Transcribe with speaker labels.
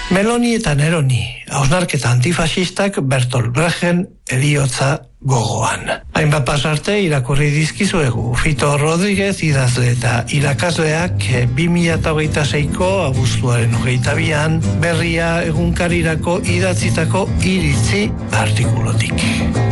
Speaker 1: Meloni eta Neroni, hausnarketa antifasistak Bertolt Brechten heriotza gogoan. Hainbat pasarte irakurri dizkizuegu. Fito Rodríguez idazle eta irakasleak 2026ko abuztuaren 22an Berria egunkarirako idatzitako iritzi artikulutik.